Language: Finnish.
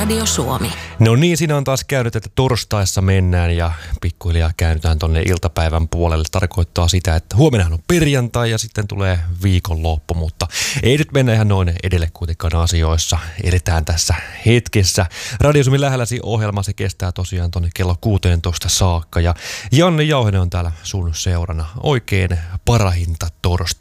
Radio Suomi. No niin, siinä on taas käynyt, että torstaissa mennään ja pikkuhiljaa käännytään tonne iltapäivän puolelle. Tarkoittaa sitä, että huomennahan on perjantai ja sitten tulee viikonloppu, mutta ei nyt mennä ihan noin edelle kuitenkaan asioissa. Edetään tässä hetkessä. Radio Suomi lähelläsi ohjelma, se kestää tosiaan tonne kello 16 saakka ja Janne Jauhinen on täällä sun seurana. Oikein parahinta torstaita